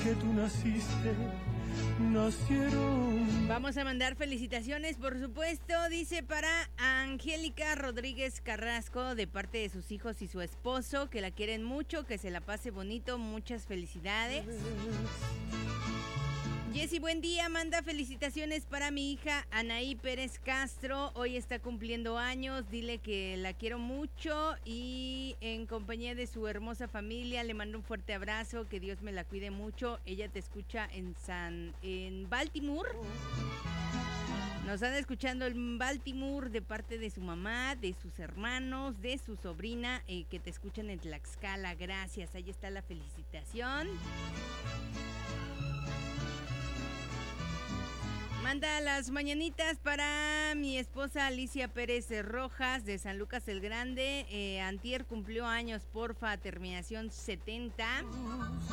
que tú naciste, nacieron. Vamos a mandar felicitaciones, por supuesto, dice para Angélica Rodríguez Carrasco, de parte de sus hijos y su esposo, que la quieren mucho, que se la pase bonito, muchas felicidades. Jessy, buen día, manda felicitaciones para mi hija Anaí Pérez Castro, hoy está cumpliendo años, dile que la quiero mucho y en compañía de su hermosa familia le mando un fuerte abrazo, que Dios me la cuide mucho, ella te escucha en Baltimore, nos están escuchando en Baltimore de parte de su mamá, de sus hermanos, de su sobrina, que te escuchan en Tlaxcala, gracias, ahí está la felicitación. Manda las mañanitas para mi esposa Alicia Pérez Rojas de San Lucas el Grande. Antier cumplió años, porfa, terminación 70.